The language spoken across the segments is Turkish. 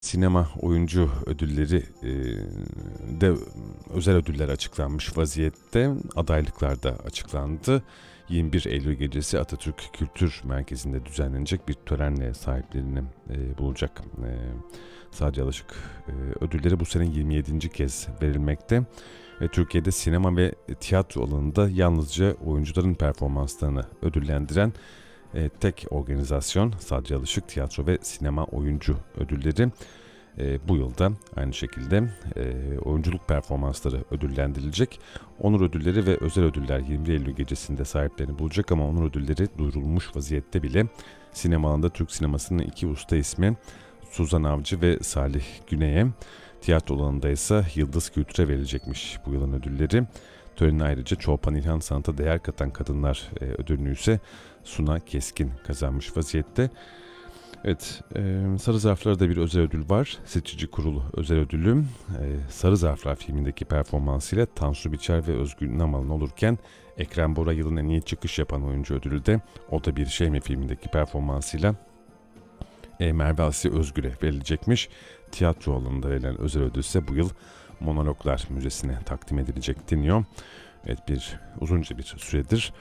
Sinema oyuncu ödülleri de özel ödüller açıklanmış vaziyette. Adaylıklar da açıklandı. 21 Eylül gecesi Atatürk Kültür Merkezi'nde düzenlenecek bir törenle sahiplerini bulacak. Sadece Alışık ödülleri bu sene 27. kez verilmekte. Türkiye'de sinema ve tiyatro alanında yalnızca oyuncuların performanslarını ödüllendiren tek organizasyon Sadece Alışık Tiyatro ve Sinema Oyuncu Ödülleri. Bu yılda aynı şekilde oyunculuk performansları ödüllendirilecek. Onur ödülleri ve özel ödüller 21 Eylül gecesinde sahiplerini bulacak ama onur ödülleri duyurulmuş vaziyette bile. Sinema alanında Türk sinemasının iki usta ismi Suzan Avcı ve Salih Güney'e, tiyatro alanında ise Yıldız Kültür'e verilecekmiş bu yılın ödülleri. Törenin ayrıca Çolpan İlhan Sanat'a değer katan kadınlar ödülünü ise Suna Keskin kazanmış vaziyette. Evet, Sarı Zarflar'da bir özel ödül var. Seçici Kurul özel ödülü Sarı Zarflar filmindeki performansıyla Tansu Biçer ve Özgür Namal'ın olurken Ekrem Bora yılın en iyi çıkış yapan oyuncu ödülü de O da Bir Şey Mi filmindeki performansıyla Merve Asya Özgür'e verilecekmiş. Tiyatro alanında verilen özel ödül ise bu yıl Monologlar Müzesi'ne takdim edilecek deniyor. Evet, uzunca bir süredir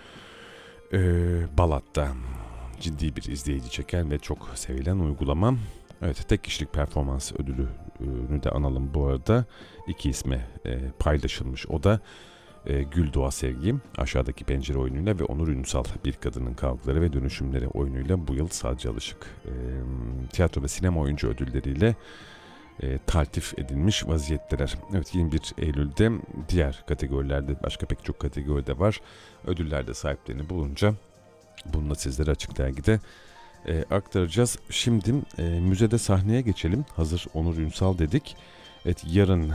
Balat'ta ciddi bir izleyici çeken ve çok sevilen uygulama. Evet, tek kişilik performans ödülünü de analım bu arada. İki isme paylaşılmış. O da Gül Doğa Sevgi Aşağıdaki Pencere oyunuyla ve Onur Ünsal Bir Kadının Kavgaları ve Dönüşümleri oyunuyla bu yıl Sadece Alışık tiyatro ve sinema oyuncu ödülleriyle taltif edilmiş vaziyetteler. Evet, 21 Eylül'de diğer kategorilerde başka pek çok kategoride var. Ödüllerde sahiplerini bulunca bunu da sizlere Açık Dergi'de aktaracağız. Şimdi müzede sahneye geçelim. Hazır Onur Ünsal dedik. Evet, yarın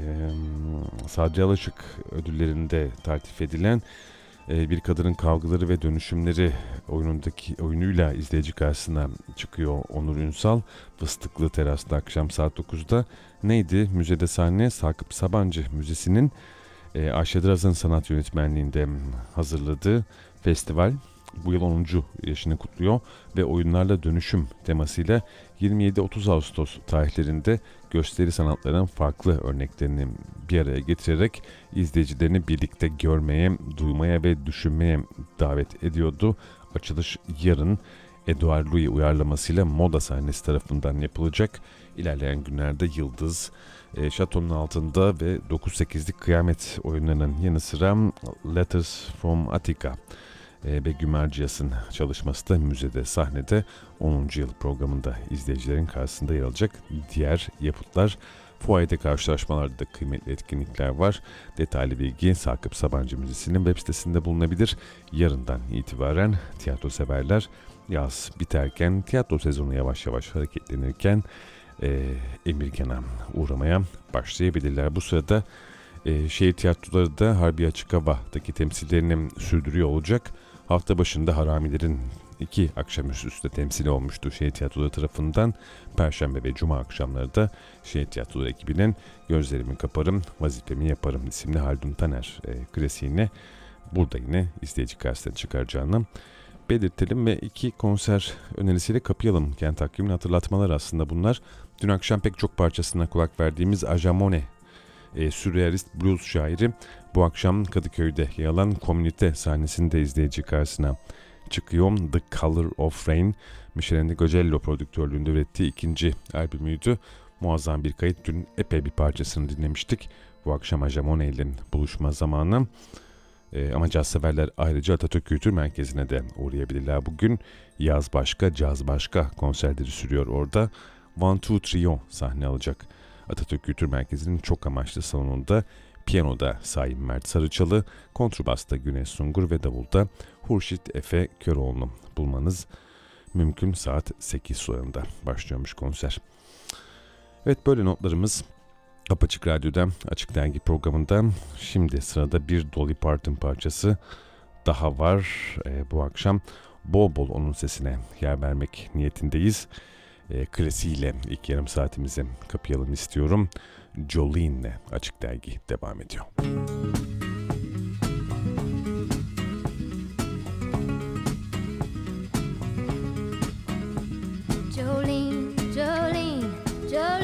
Sadri Alışık ödüllerinde taltif edilen Bir Kadının Kavgaları ve Dönüşümleri oyunuyla izleyici karşısına çıkıyor Onur Ünsal. Fıstıklı Teras'ta akşam saat 9'da. Neydi? Müzede sahne Sakıp Sabancı Müzesi'nin Ayşe Draz'ın sanat yönetmenliğinde hazırladığı festival bu yıl 10. yaşını kutluyor ve oyunlarla dönüşüm temasıyla 27-30 Ağustos tarihlerinde gösteri sanatlarının farklı örneklerini bir araya getirerek izleyicilerini birlikte görmeye, duymaya ve düşünmeye davet ediyordu. Açılış yarın Edouard Louis uyarlamasıyla Moda sahnesi tarafından yapılacak. İlerleyen günlerde Yıldız, Şatonun Altında ve 9-8'lik Kıyamet oyunlarının yanı sıra Letters from Attica ve Gümerciyas'ın çalışması da müzede sahnede 10. yıl programında izleyicilerin karşısında yer alacak. Diğer yapıtlar fuayede, karşılaşmalarda da kıymetli etkinlikler var. Detaylı bilgi Sakıp Sabancı Müzesi'nin web sitesinde bulunabilir. Yarından itibaren tiyatro severler yaz biterken, tiyatro sezonu yavaş yavaş hareketlenirken Emirgan'a uğramaya başlayabilirler. Bu sırada şehir tiyatroları da Harbiye Açık Hava'daki temsillerini sürdürüyor olacak. Hafta başında Haramilerin 2 akşamüstü temsili olmuştu şehir tiyatroları tarafından. Perşembe ve Cuma akşamları da şehir tiyatroları ekibinin Gözlerimi Kaparım, Vazifemi Yaparım isimli Haldun Taner klasiğini burada yine izleyici karşısına çıkaracağını belirtelim ve 2 konser önerisiyle kapayalım. Kent takvimini hatırlatmalar aslında bunlar. Dün akşam pek çok parçasına kulak verdiğimiz Ajamone, sürrealist blues şairi bu akşam Kadıköy'de yer alan Komünite sahnesinde izleyici karşısına çıkıyor. The Color of Rain, Michel Ngogello prodüktörlüğünde ürettiği ikinci albümüydü. Muazzam bir kayıt. Dün epey bir parçasını dinlemiştik. Bu akşam Ajamone ile buluşma zamanı. Ama caz severler ayrıca Atatürk Kültür Merkezi'ne de uğrayabilirler. Bugün Yaz Başka, Caz Başka konserleri sürüyor orada. One Two Trio sahne alacak. Atatürk Kültür Merkezi'nin çok amaçlı salonunda piyanoda Sayın Mert Sarıçalı, kontrbasta Güneş Sungur ve davulda Hurşit Efe Köroğlu'nu bulmanız mümkün. Saat 8 sularında başlıyormuş konser. Evet, böyle notlarımız Apaçık Radyo'da Açık Dergi programında. Şimdi sırada bir Dolly Parton parçası daha var. Bu akşam bol bol onun sesine yer vermek niyetindeyz. Klasiğiyle ilk yarım saatimizi kapayalım istiyorum. Jolene'le Açık Dergi devam ediyor.